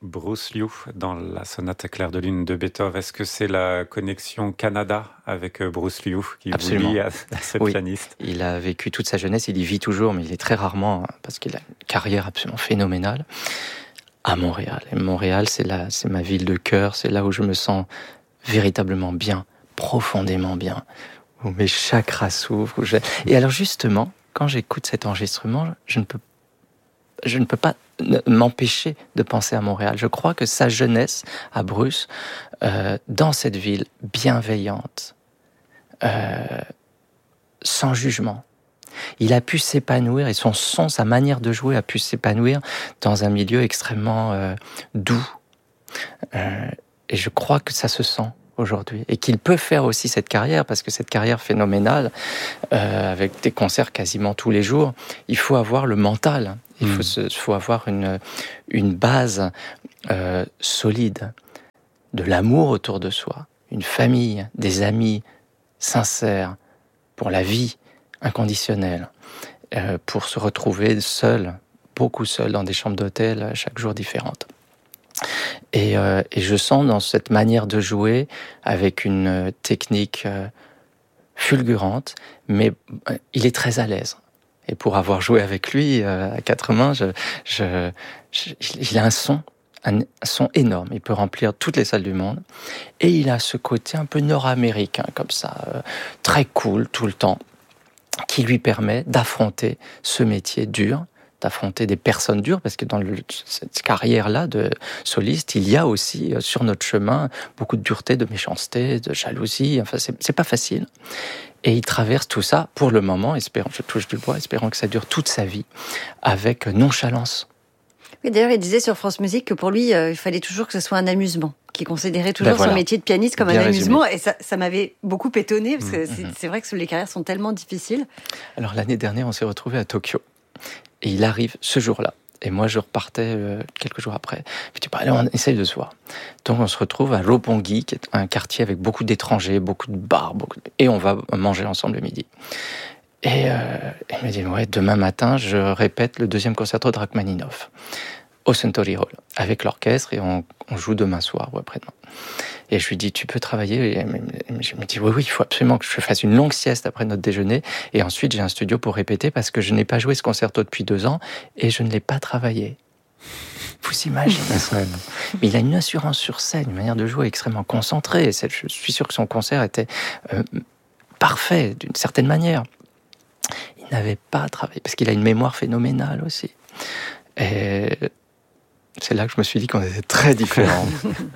Bruce Liu dans la sonate Clair de lune de Beethoven. Est-ce que c'est la connexion Canada avec Bruce Liu qui vous lie à ce pianiste? Il a vécu toute sa jeunesse, il y vit toujours, mais il est très rarement, parce qu'il a une carrière absolument phénoménale, à Montréal. Et Montréal, c'est ma ville de cœur, c'est là où je me sens véritablement bien, profondément bien, où mes chakras s'ouvrent. Et alors justement, quand j'écoute cet enregistrement, je ne peux pas m'empêcher de penser à Montréal. Je crois que sa jeunesse à Bruce, dans cette ville bienveillante, sans jugement, il a pu s'épanouir et son son, sa manière de jouer a pu s'épanouir dans un milieu extrêmement doux. Et je crois que ça se sent aujourd'hui et qu'il peut faire aussi cette carrière, parce que cette carrière phénoménale, avec des concerts quasiment tous les jours, il faut avoir le mental, il faut avoir une base solide, de l'amour autour de soi, une famille, des amis sincères pour la vie inconditionnelle, pour se retrouver seul, beaucoup seul, dans des chambres d'hôtel chaque jour différentes. Et je sens dans cette manière de jouer, avec une technique fulgurante, mais il est très à l'aise. Et pour avoir joué avec lui à quatre mains, il a un son énorme. Il peut remplir toutes les salles du monde. Et il a ce côté un peu nord-américain, comme ça, très cool tout le temps, qui lui permet d'affronter ce métier dur, d'affronter des personnes dures, parce que dans cette carrière-là de soliste, il y a aussi sur notre chemin beaucoup de dureté, de méchanceté, de jalousie. Enfin, c'est pas facile. Et il traverse tout ça pour le moment, je touche du bois, espérant que ça dure toute sa vie, avec nonchalance. Oui, d'ailleurs, il disait sur France Musique que pour lui, il fallait toujours que ce soit un amusement, qu'il considérait toujours son métier de pianiste comme un amusement. Et ça m'avait beaucoup étonné, parce que c'est vrai que les carrières sont tellement difficiles. Alors l'année dernière, on s'est retrouvés à Tokyo. Et il arrive ce jour-là. Et moi, je repartais quelques jours après. Puis tu dis, allez, on essaye de se voir. Donc on se retrouve à Roppongi, qui est un quartier avec beaucoup d'étrangers, beaucoup de bars, et on va manger ensemble le midi. Et il me dit, demain matin, je répète le deuxième concerto de Rachmaninoff au Suntory Hall, avec l'orchestre, et on joue demain soir ou après-demain. Et je lui dis, tu peux travailler? Et je me dis, oui, il faut absolument que je fasse une longue sieste après notre déjeuner, et ensuite j'ai un studio pour répéter, parce que je n'ai pas joué ce concerto depuis 2 ans, et je ne l'ai pas travaillé. Vous imaginez ça? Mais il a une assurance sur scène, une manière de jouer extrêmement concentrée. Je suis sûr que son concert était parfait, d'une certaine manière. Il n'avait pas travaillé, parce qu'il a une mémoire phénoménale aussi. Et c'est là que je me suis dit qu'on était très différents.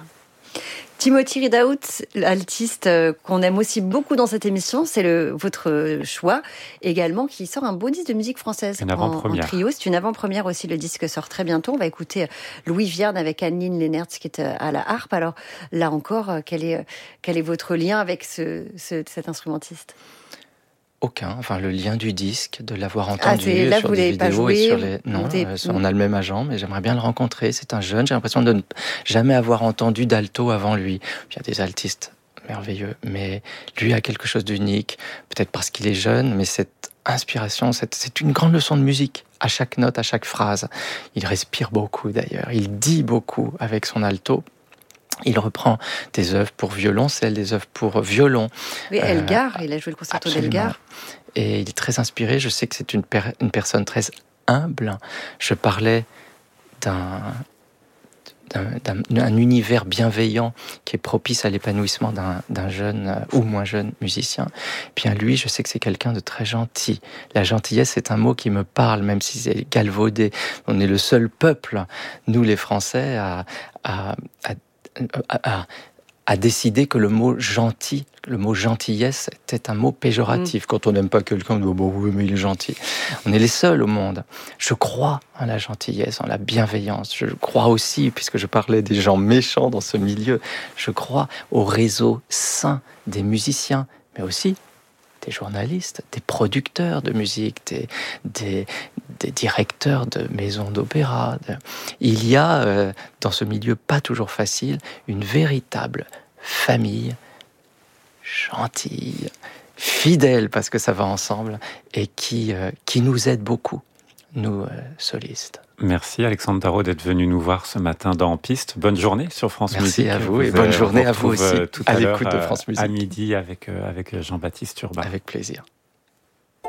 Timothy Ridaout, l'altiste qu'on aime aussi beaucoup dans cette émission, c'est votre choix également, qui sort un beau disque de musique française en trio. C'est une avant-première aussi, le disque sort très bientôt. On va écouter Louis Vierne avec Anne-Lynne Lennertz qui est à la harpe. Alors là encore, quel est votre lien avec cet instrumentiste ? Aucun. Enfin, le lien du disque, de l'avoir entendu là, sur vous des vidéos vidéos pas joué, et sur les... Non, on a le même agent, mais j'aimerais bien le rencontrer. C'est un jeune, j'ai l'impression de ne jamais avoir entendu d'alto avant lui. Il y a des altistes merveilleux, mais lui a quelque chose d'unique, peut-être parce qu'il est jeune, mais cette inspiration, c'est une grande leçon de musique, à chaque note, à chaque phrase. Il respire beaucoup d'ailleurs, il dit beaucoup avec son alto. Il reprend des œuvres pour violoncelle, des œuvres pour violon. Oui, Elgar, il a joué le concerto d'Elgar. Et il est très inspiré. Je sais que c'est une personne très humble. Je parlais d'un univers bienveillant qui est propice à l'épanouissement d'un jeune ou moins jeune musicien. Bien lui, je sais que c'est quelqu'un de très gentil. La gentillesse, c'est un mot qui me parle, même si c'est galvaudé. On est le seul peuple, nous les Français, à décider que le mot gentil, le mot gentillesse était un mot péjoratif. Quand on n'aime pas quelqu'un, on dit oui, mais il est gentil. On est les seuls au monde. Je crois en la gentillesse, en la bienveillance. Je crois aussi, puisque je parlais des gens méchants dans ce milieu, je crois au réseau sain des musiciens, mais aussi des journalistes, des producteurs de musique, des directeurs de maisons d'opéra. Il y a, dans ce milieu pas toujours facile, une véritable famille gentille, fidèle, parce que ça va ensemble, et qui nous aide beaucoup, nous solistes. Merci Alexandre Darro d'être venu nous voir ce matin dans Piste. Bonne journée sur France Musique. Merci à vous et bonne journée à vous aussi, tout à l'écoute de France Musique. À midi avec Jean-Baptiste Urbain. Avec plaisir.